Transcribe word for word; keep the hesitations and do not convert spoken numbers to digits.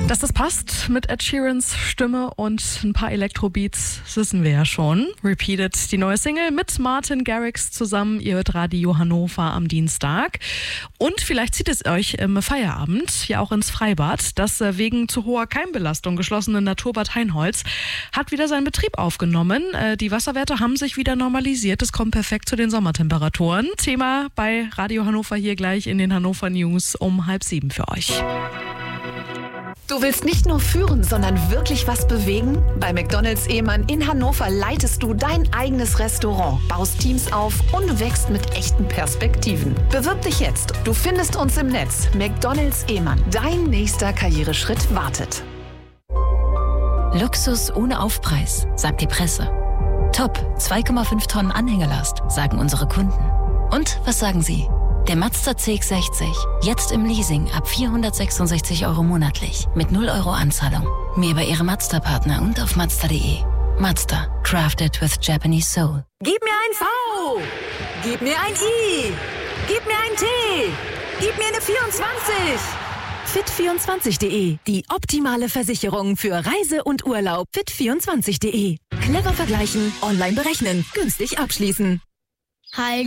Dass das passt mit Ed Sheerans Stimme und ein paar Elektrobeats, das wissen wir ja schon. Repeated, die neue Single mit Martin Garrix zusammen. Ihr hört Radio Hannover am Dienstag. Und vielleicht zieht es euch im Feierabend ja auch ins Freibad. Das wegen zu hoher Keimbelastung geschlossene Naturbad Heinholz hat wieder seinen Betrieb aufgenommen. Die Wasserwerte haben sich wieder normalisiert. Es kommt perfekt zu den Sommertemperaturen. Thema bei Radio Hannover hier gleich in den Hannover News um halb sieben für euch. Du willst nicht nur führen, sondern wirklich was bewegen? Bei McDonald's Ehmann in Hannover leitest du dein eigenes Restaurant, baust Teams auf und wächst mit echten Perspektiven. Bewirb dich jetzt. Du findest uns im Netz. McDonald's Ehmann. Dein nächster Karriereschritt wartet. Luxus ohne Aufpreis, sagt die Presse. Top, zwei Komma fünf Tonnen Anhängelast, sagen unsere Kunden. Und was sagen Sie? Der Mazda C X sechzig, jetzt im Leasing ab vierhundertsechsundsechzig Euro monatlich mit null Euro Anzahlung. Mehr bei Ihrem Mazda-Partner und auf Mazda punkt de. Mazda, crafted with Japanese soul. Gib mir ein V! Gib mir ein I! Gib mir ein T! Gib mir eine vierundzwanzig! fit vierundzwanzig punkt de, die optimale Versicherung für Reise und Urlaub. fit vierundzwanzig punkt de. Clever vergleichen, online berechnen, günstig abschließen. Hi.